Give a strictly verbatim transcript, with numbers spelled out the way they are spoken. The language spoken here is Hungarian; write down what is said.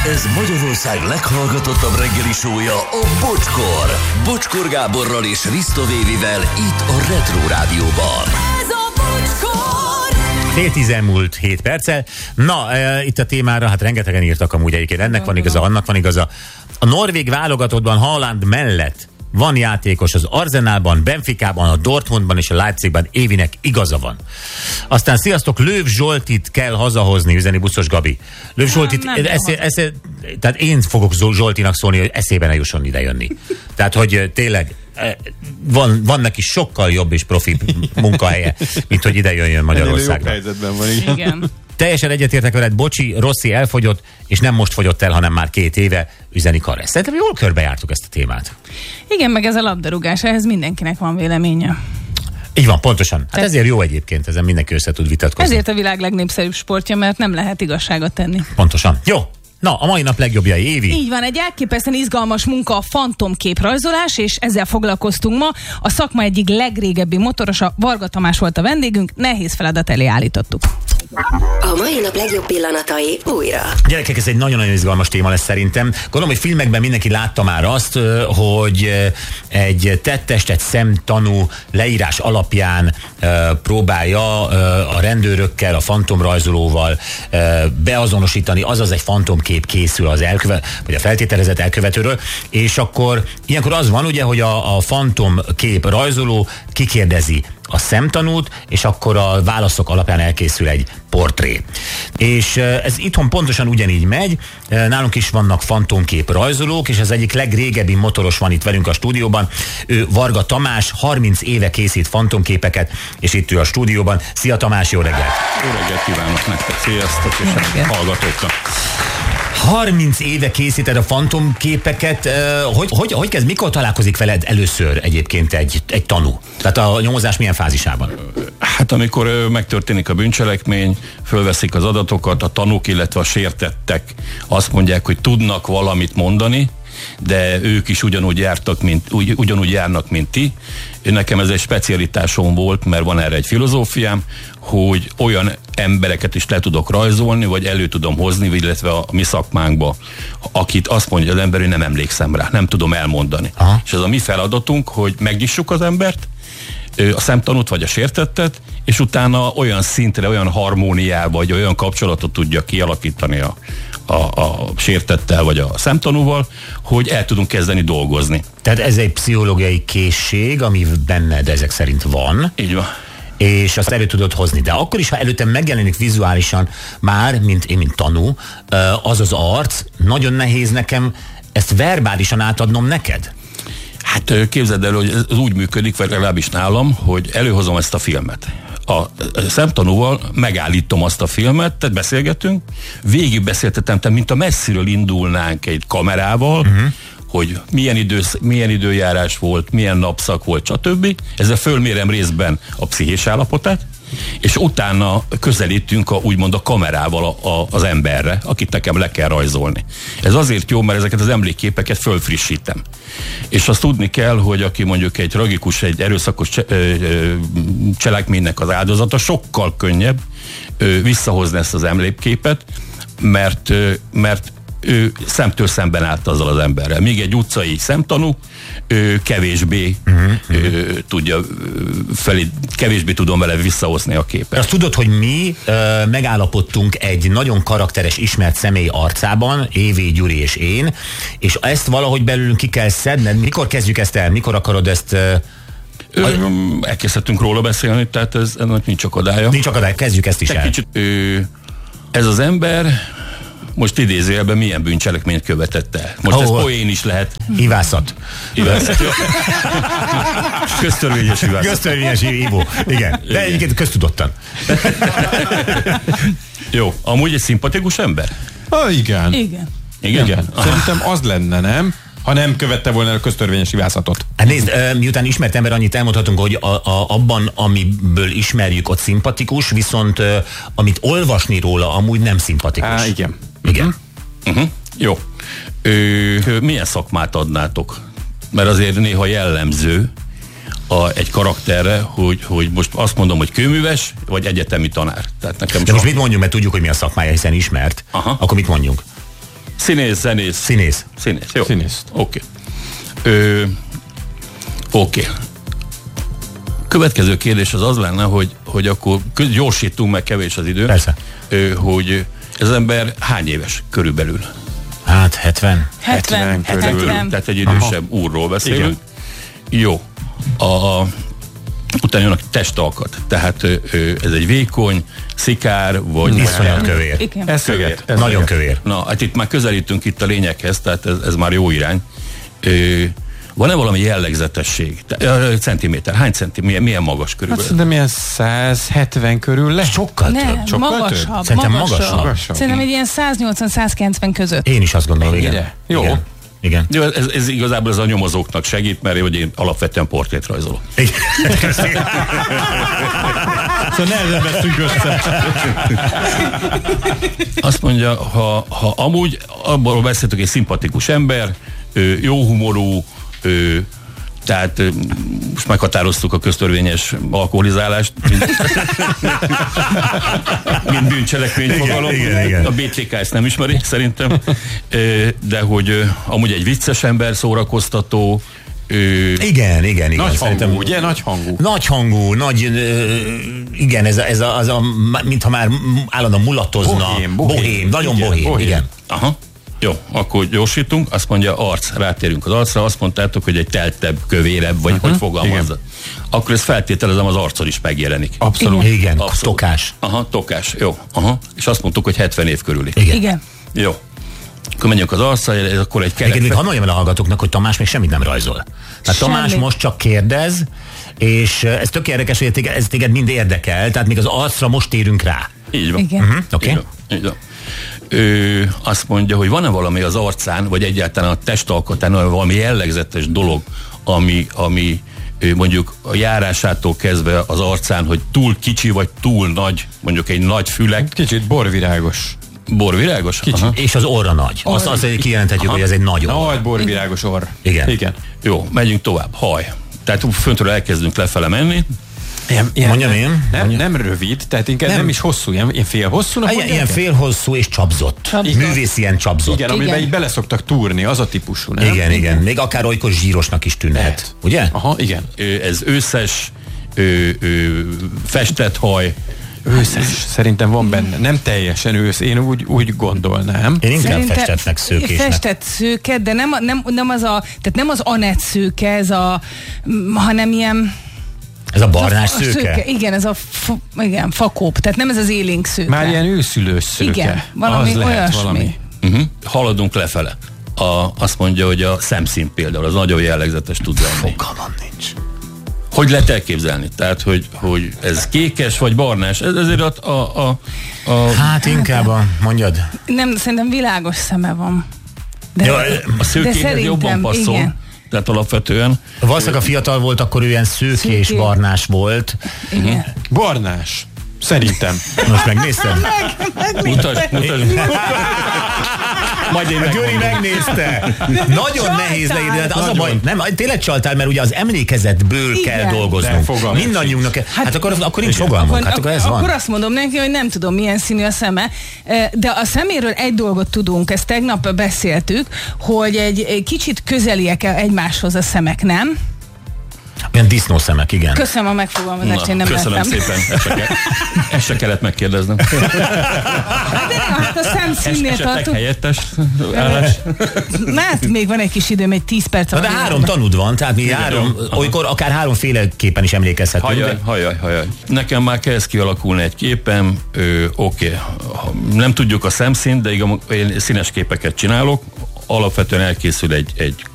Ez Magyarország leghallgatottabb reggeli show-ja, a Bocskor. Bocskor Gáborral és Risto Vévivel itt a Retro Rádióban. Ez a Bocskor! Fél tízen múlt hét perccel. Na, e, itt a témára, hát rengetegen írtak amúgy egyébként. Ennek van igaza, annak van igaza. A norvég válogatottban Haaland mellett van játékos az Arsenalban, Benficában, a Dortmundban és a Leipzigben, Évinek igaza van. Aztán sziasztok, Löw Zsoltit kell hazahozni, üzeni Buszos Gabi. Löw Zsoltit, nem, nem eszé, eszé, tehát én fogok Zsoltinak szólni, hogy eszébe ne jusson ide jönni. Tehát, hogy tényleg van, van neki sokkal jobb és profi munkahelye, mint hogy ide jöjjön Magyarországra. Helyzetben van, igen. Igen. Teljesen egyetértek veled, bocsi, Rossi elfogyott, és nem most fogyott el, hanem már két éve, üzeni Karesz. Szerintem jól körbejártuk ezt a témát. Igen, meg ez a labdarúgás, ehhez mindenkinek van véleménye. Így van, pontosan. Hát ezért jó egyébként, ezen mindenki össze tud vitatkozni. Ezért a világ legnépszerűbb sportja, mert nem lehet igazságot tenni. Pontosan. Jó. Na, a mai nap legjobbjai, Évi. Így van, egy elképesztően izgalmas munka a fantomképrajzolás, és ezzel foglalkoztunk ma. A szakma egyik legrégebbi motorosa, Varga Tamás volt a vendégünk, nehéz feladat elé állítottuk. A mai nap legjobb pillanatai újra. Gyerekek, ez egy nagyon-nagyon izgalmas téma lesz szerintem. Gondolom, hogy filmekben mindenki látta már azt, hogy egy tettestet szemtanú leírás alapján próbálja a rendőrökkel, a fantomrajzolóval beazonosítani, azaz egy fantomkép készül az elkövet, vagy a feltételezett elkövetőről, és akkor ilyenkor az van ugye, hogy a, a fantomkép rajzoló kikérdezi a szemtanút, és akkor a válaszok alapján elkészül egy portré. És ez itthon pontosan ugyanígy megy, nálunk is vannak fantomkép rajzolók, és az egyik legrégebbi motoros van itt velünk a stúdióban, ő Varga Tamás, harminc éve készít fantomképeket, és itt ő a stúdióban. Szia Tamás, jó reggelt! Jó reggelt kívánok nektek, sziasztok, és hallgatóknak! harminc éve készíted a fantomképeket, hogy, hogy, hogy kezd, mikor találkozik veled először egyébként egy, egy tanú? Tehát a nyomozás milyen fázisában? Hát amikor megtörténik a bűncselekmény, fölveszik az adatokat, a tanúk, illetve a sértettek azt mondják, hogy tudnak valamit mondani, de ők is ugyanúgy jártak, mint, ugy, ugyanúgy járnak, mint ti. Nekem ez egy specialitásom volt, mert van erre egy filozófiám, hogy olyan embereket is le tudok rajzolni, vagy elő tudom hozni, illetve a mi szakmánkba, akit azt mondja az ember, hogy nem emlékszem rá, nem tudom elmondani. Aha. És ez a mi feladatunk, hogy megnyissuk az embert, a szemtanút vagy a sértettet, és utána olyan szintre, olyan harmóniába, vagy olyan kapcsolatot tudja kialakítani a, a, a sértettel, vagy a szemtanúval, hogy el tudunk kezdeni dolgozni. Tehát ez egy pszichológiai készség, ami benned ezek szerint van. Így van. És azt elő tudod hozni. De akkor is, ha előtte megjelenik vizuálisan már, mint én, mint tanú, az az arc, nagyon nehéz nekem ezt verbálisan átadnom neked. Hát képzeld el, hogy ez úgy működik, vagy legalábbis nálam, hogy előhozom ezt a filmet. A szemtanúval megállítom azt a filmet, tehát beszélgetünk, végig beszéltetem, tehát mint a messziről indulnánk egy kamerával, uh-huh. hogy milyen, idősz, milyen időjárás volt, milyen napszak volt, stb. Ezzel fölmérem részben a pszichés állapotát, és utána közelítünk a, úgymond a kamerával a, a, az emberre, akit nekem le kell rajzolni. Ez azért jó, mert ezeket az emlékképeket fölfrissítem. És azt tudni kell, hogy aki mondjuk egy tragikus, egy erőszakos cse, ö, ö, cselekménynek az áldozata, sokkal könnyebb ö, visszahozni ezt az emlékképet, mert, ö, mert ő szemtől szemben állt azzal az emberrel. Míg egy utcai szemtanú ő kevésbé uh-huh, ő, tudja felé, kevésbé tudom vele visszahozni a képet. Azt tudod, hogy mi ö, megállapodtunk egy nagyon karakteres, ismert személy arcában, Évi, Gyuri és én, és ezt valahogy belülünk ki kell szedned. Mikor kezdjük ezt el? Mikor akarod ezt... Ö, Ö, elkezdhetünk róla beszélni, tehát ez, ennek nincs akadálya. Nincs akadálya, kezdjük ezt is el. Kicsit, ö, ez az ember most idézőjelben milyen bűncselekményt követett el. Most oh, ez poén is lehet. Ivászat. Ivászat, jó. Köztörvényes ivászat. Köztörvényes ívó, igen. De egyébként köztudottan. Jó, amúgy egy szimpatikus ember? Ah, igen. Igen. Igen? Igen. Szerintem az lenne, nem? Ha nem követte volna a köztörvényes ivászatot. Hát nézd, miután ismert ember, annyit elmondhatunk, hogy a, a, abban, amiből ismerjük, ott szimpatikus, viszont amit olvasni róla, amúgy nem szimpatikus. Á, igen. Igen. Uh-huh. Uh-huh. Jó. Ö, milyen szakmát adnátok? Mert azért néha jellemző a, egy karakterre, hogy, hogy most azt mondom, hogy kőműves, vagy egyetemi tanár. Tehát nekem de most mit mondjunk, mert tudjuk, hogy mi a szakmája, hiszen ismert. Aha. Akkor mit mondjunk? Színész, zenész. Színész. Színész, jó. Színész. Oké. Okay. Oké. Okay. Következő kérdés az az lenne, hogy, hogy akkor gyorsítunk, meg kevés az idő. Persze. Ö, hogy ez ember hány éves körülbelül? Hát hetven. hetven, körül. hetven. Tehát egy idősebb Aha. úrról beszélünk. Igen. Jó. A, utána jön a testalkat. Tehát ö, ö, ez egy vékony, szikár, vagy... Iszonyat kövér. Igen. Ez Kövér. Ez Nagyon kövér. Na, hát itt már közelítünk itt a lényeghez, tehát ez, ez már jó irány. Ö, van-e valami jellegzetesség? Te, centiméter, hány centiméter, milyen, milyen magas Hát körülbelül? szerintem ilyen száz hetven körül lesz. Sokkal Nem, több. Sokkal magasabb. több? Szerintem magasabb. magasabb. Magasabb. Szerintem egy ilyen száznyolcvan-százkilencven között. Én is azt gondolom, igen. Ennyire? Jó. Igen. Igen. Jó, ez, ez igazából ez a nyomozóknak segít, mert hogy én alapvetően portrétrajzolok. Igen. Szóval nehezen veszünk össze. Azt mondja, ha, ha amúgy abból beszéltük, egy szimpatikus ember, ő, jó humorú, ő, tehát ö, most meghatároztuk a köztörvényes alkoholizálást, mint, mint bűncselekmény fogalom. igen, igen. A bé té ká ezt nem ismeri, szerintem. Ö, de hogy ö, amúgy egy vicces ember, szórakoztató. Ö, Igen, igen, igen. Nagy Szerintem- hangú, ugye? Nagy hangú. Nagy hangú, nagy, ö, igen, ez a, ez a, az a, mintha már állandóan mulatozna. Bohém, bohém, bohém. nagyon Igen, bohém, bohém. igen. Aha. Jó, akkor gyorsítunk, azt mondja arc, rátérünk az arcra, azt mondtátok, hogy egy teltebb, kövérebb, vagy uh-huh. hogy fogalmazza. Akkor ez feltételezem az arcon is megjelenik. Abszolút. Igen, igen. Abszolút. Tokás. Aha, tokás, jó. Aha. És azt mondtuk, hogy hetven év körüli. Igen. Igen. Jó. Akkor menjünk az arcra, ez akkor egy Egyébként még kerek. hadd mondjam el a hallgatóknak, hogy Tamás még semmit nem rajzol. Tehát Tamás Semmit. most csak kérdez, és ez tök érdekes, hogy téged, ez téged mind érdekel, tehát még az arcra most térünk rá. Így van. Igen. Uh-huh. Oké? Így van. Így van. Ő azt mondja, hogy van-e valami az arcán, vagy egyáltalán a testalkatán valami jellegzetes dolog, ami, ami ő mondjuk a járásától kezdve az arcán, hogy túl kicsi, vagy túl nagy, mondjuk egy nagy fülek, Kicsit borvirágos. borvirágos? Aha. És az orra nagy. Azt, azt kijelenthetjük, hogy ez egy nagy orr. Nagy borvirágos orr. Igen. Igen. Jó, megyünk tovább. Haj. Tehát föntről elkezdünk lefele menni. Ilyen, ilyen, Mondjam én? Nem, Mondjam. nem rövid, tehát inkább nem, Nem. nem is hosszú, ilyen, ilyen fél hosszúnak Ilyen, ilyen mondják? félhosszú és csapzott. Csapzott. Művész ilyen csapzott. Igen, amiben Igen. így bele szoktak túrni, az a típusú, nem? Igen, igen. Még akár olykor zsírosnak is tűnhet. Lehet. Ugye? Aha, igen. Ö, Ez őszes, ö, ö, festett haj. Őszes, szerintem van benne. Nem teljesen ősz, én úgy, úgy gondolnám. Én inkább Szerintem festetnek, szőkésnek. Festett szőke, de nem, a- nem, nem az a, tehát nem az Anett szőke, ez a, m, hanem ilyen... Ez a barnás a szőke? Igen, ez a fa, igen, fakóp, tehát nem ez az élénk szőke. Már ilyen őszülős szőke. Igen, valami az lehet olyasmi. valami. Uh-huh. Haladunk lefele. A, azt mondja, hogy a szemszín például, az nagyon jellegzetes tud lenni. Fogalmam nincs. Hogy lehet elképzelni? Tehát, hogy, hogy ez kékes vagy barnás? Ez ezért a... a, a, a Hát inkább a, mondjad. Nem, szerintem világos szeme van. De, Jó, a de szőkéhez szerintem, jobban passzol. igen. Tehát alapvetően Valószínűleg a fiatal volt, akkor ő ilyen szőkés Szőké. barnás volt. Igen. Barnás. Szerintem. Most megnéztem? mutasd, mutasd. Majd én Gyuri megmondom. megnézte. Nagyon Csaltál. nehéz leírni, de az a Nagyon. baj, nem, tényleg csaltál, mert ugye az emlékezetből Igen. kell De dolgoznunk. fogalmam Mindannyiunknak, hát, hát akkor, akkor nincs fogalmunk, Akkor, hát akkor ez akkor van. azt mondom neki, hogy nem tudom, milyen színű a szeme, eh, de a szeméről egy dolgot tudunk, ezt tegnap beszéltük, hogy egy, egy kicsit közeliek egymáshoz a szemek, nem? Ilyen disznószemek, igen. Köszönöm a megfogalmazást, én nem köszönöm láttam. szépen. Ezt se, kell, ezt se kellett megkérdeznem. Hát de nem, hát a szemszínnél Esetleg tartunk. helyettes állás. Na, hát még van egy kis időm, egy tíz perc. Na de alatt. három tanúd van, tehát mi három, olykor akár háromféleképpen is emlékezhetünk. Hajaj, hajaj, hajaj. Nekem már kezd kialakulni egy képem, ö, oké, nem tudjuk a szemszínt, de igaz, én színes képeket csinálok, alapvetően elkészül egy, egy